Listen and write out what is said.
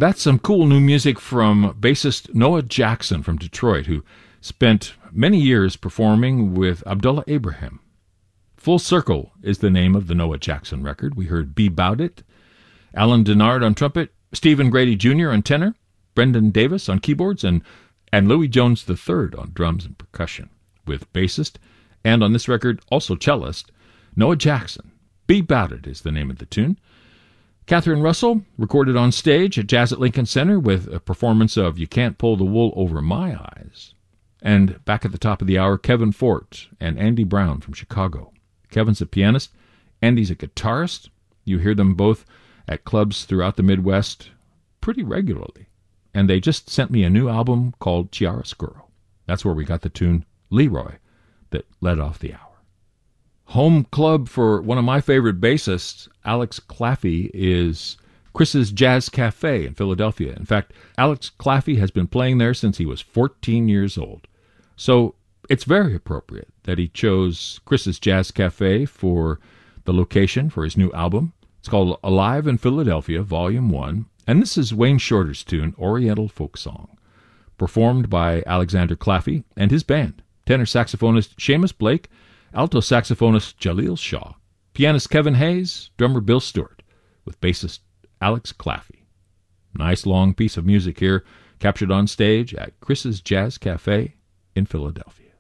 That's some cool new music from bassist Noah Jackson from Detroit, who spent many years performing with Abdullah Abraham. Full Circle is the name of the Noah Jackson record. We heard Be Bout It, Alan Denard on trumpet, Stephen Grady Jr. on tenor, Brendan Davis on keyboards, and Louis Jones III on drums and percussion, with bassist, and on this record also cellist, Noah Jackson. Be Bout It is the name of the tune. Catherine Russell recorded on stage at Jazz at Lincoln Center with a performance of You Can't Pull the Wool Over My Eyes. And back at the top of the hour, Kevin Fort and Andy Brown from Chicago. Kevin's a pianist, Andy's a guitarist. You hear them both at clubs throughout the Midwest pretty regularly. And they just sent me a new album called Chiaroscuro. That's where we got the tune Leroy that led off the hour. Home club for one of my favorite bassists, Alex Claffey, is Chris's Jazz Cafe in Philadelphia. In fact, Alex Claffey has been playing there since he was 14 years old. So it's very appropriate that he chose Chris's Jazz Cafe for the location for his new album. It's called Alive in Philadelphia, Volume 1, and this is Wayne Shorter's tune, Oriental Folk Song, performed by Alexander Claffey and his band, tenor saxophonist Seamus Blake, alto saxophonist Jaleel Shaw, pianist Kevin Hayes, drummer Bill Stewart, with bassist Alex Claffey. Nice long piece of music here, captured on stage at Chris's Jazz Cafe in Philadelphia.